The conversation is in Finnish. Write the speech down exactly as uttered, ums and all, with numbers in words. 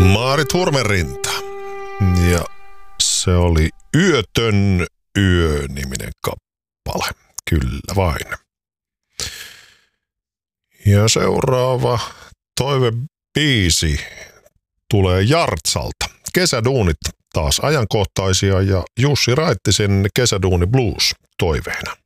Maarit Hurmerinta. Ja se oli Yötön yö-niminen kappale. Kyllä vain. Ja seuraava toivebiisi tulee Jartsalta. Kesäduunit taas ajankohtaisia ja Jussi Raittisen Kesäduuni Blues toiveena.